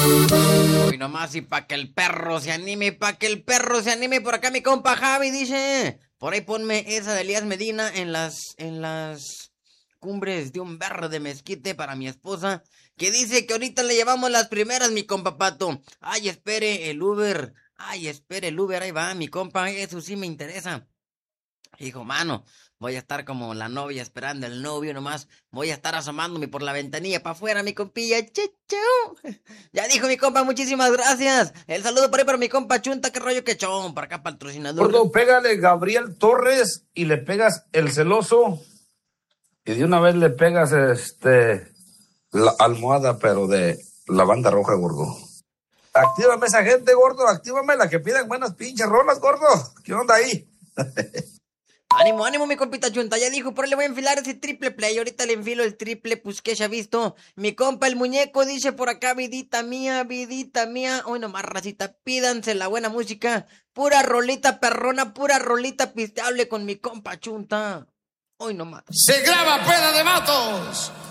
Hoy nomás y pa' que el perro se anime, por acá mi compa Javi dice, por ahí ponme esa de Elías Medina en las cumbres de un verde mezquite para mi esposa, que dice que ahorita le llevamos las primeras, mi compa Pato. Ay, espere el Uber, ahí va, mi compa, eso sí me interesa. Hijo, mano, voy a estar como la novia esperando el novio nomás. Voy a estar asomándome por la ventanilla para afuera, mi compilla. Chichu. Ya dijo mi compa, muchísimas gracias. El saludo por ahí para mi compa Chunta, qué rollo que chon. Para acá, patrocinador. Gordo, pégale Gabriel Torres y le pegas El Celoso. Y de una vez le pegas la almohada, pero de la banda roja, gordo. Actívame esa gente, gordo. Actívame la que piden buenas pinches rolas, gordo. ¿Qué onda ahí? Ánimo, ánimo, mi compita Chunta. Ya dijo, por ahí le voy a enfilar ese triple play. Ahorita le enfilo el triple, pues que ya ha visto. Mi compa el muñeco dice por acá, vidita mía, vidita mía. Hoy nomás, racita, pídanse la buena música. Pura rolita perrona, pura rolita pisteable con mi compa Chunta. Hoy nomás. Se graba Peda de Matos.